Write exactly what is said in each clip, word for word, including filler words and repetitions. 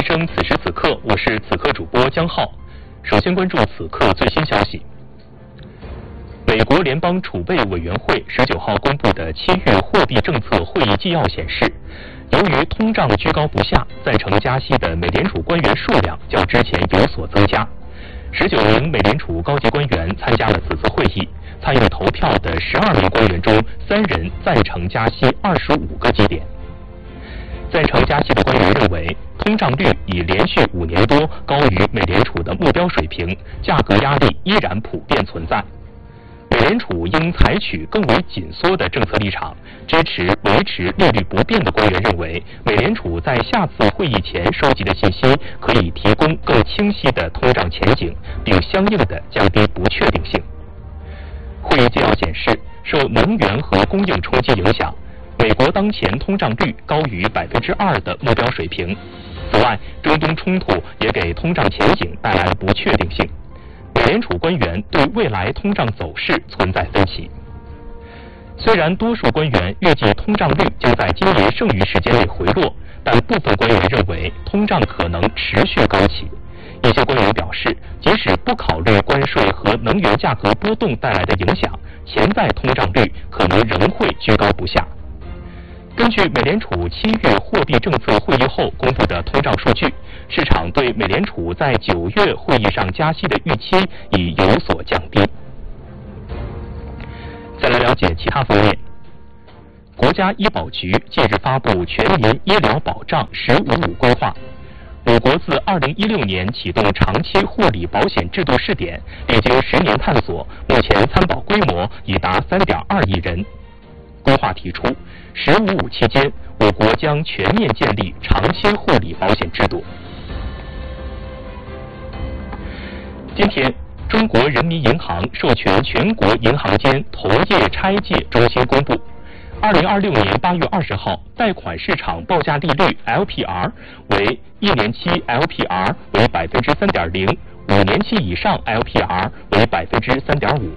生，此时此刻，我是此刻主播江浩。首先关注此刻最新消息。美国联邦储备委员会十九号公布的七月货币政策会议纪要显示，由于通胀居高不下，赞成加息的美联储官员数量较之前有所增加。十九名美联储高级官员参加了此次会议，参与投票的十二名官员中，三人赞成加息二十五个基点。赞成加息的官员认为，通胀率已连续五年多高于美联储的目标水平，价格压力依然普遍存在。美联储应采取更为紧缩的政策立场，支持维持利率不变的官员认为，美联储在下次会议前收集的信息可以提供更清晰的通胀前景，并相应的降低不确定性。会议纪要显示，受能源和供应冲击影响，美国当前通胀率高于百分之二的目标水平。此外，中东冲突也给通胀前景带来了不确定性。美联储官员对未来通胀走势存在分歧。虽然多数官员预计通胀率将在今年剩余时间内回落，但部分官员认为通胀可能持续高企。一些官员表示，即使不考虑关税和能源价格波动带来的影响，潜在通胀率可能仍会居高不下。根据美联储七月货币政策会议后公布的通胀数据，市场对美联储在九月会议上加息的预期已有所降低。再来了解其他方面。国家医保局近日发布全民医疗保障“十五五”规划。我国自二零一六年启动长期护理保险制度试点，历经十年探索，目前参保规模已达三点二亿人。规划提出，“十五五”期间，我国将全面建立长期护理保险制度。今天，中国人民银行授权全国银行间同业拆借中心公布，二零二六年八月二十号，贷款市场报价利率 L P R 为一年期 L P R 为百分之三点零，五年期以上 L P R 为百分之三点五。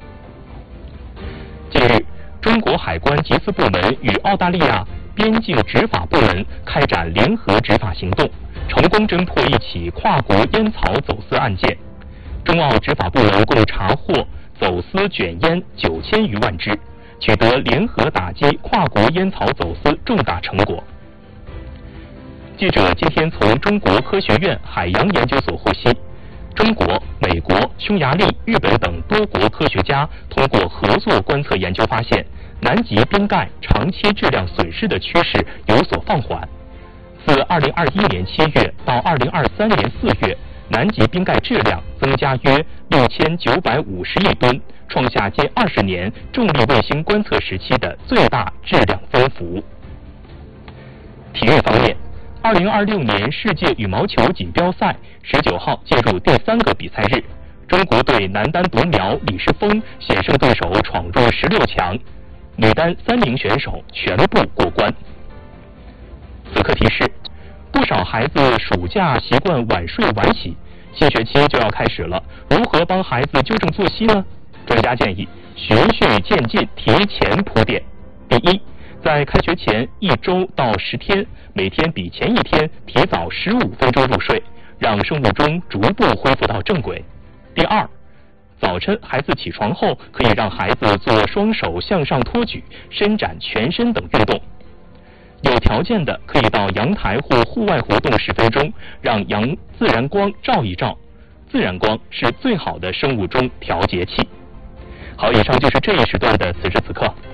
近日，中国海关缉私部门与澳大利亚边境执法部门开展联合执法行动，成功侦破一起跨国烟草走私案件。中澳执法部门共查获走私卷烟九千余万支，取得联合打击跨国烟草走私重大成果。记者今天从中国科学院海洋研究所获悉，中国、美国、匈牙利、日本等多国科学家通过合作观测研究发现，南极冰盖长期质量损失的趋势有所放缓。自二零二一年七月到二零二三年四月，南极冰盖质量增加约六千九百五十亿吨，创下近二十年重力卫星观测时期的最大质量增幅。体育方面，二零二六年世界羽毛球锦标赛十九号进入第三个比赛日，中国队男单独苗李诗沣险胜对手闯入十六强，女单三名选手全部过关。此刻提示，不少孩子暑假习惯晚睡晚起，新学期就要开始了，如何帮孩子纠正作息呢？专家建议循序渐进，提前铺垫。第一，在开学前一周到十天，每天比前一天提早十五分钟入睡，让生物钟逐步恢复到正轨。第二，早晨孩子起床后，可以让孩子做双手向上托举、伸展全身等运动。有条件的可以到阳台或户外活动十分钟，让阳自然光照一照。自然光是最好的生物钟调节器。好，以上就是这一时段的此时此刻。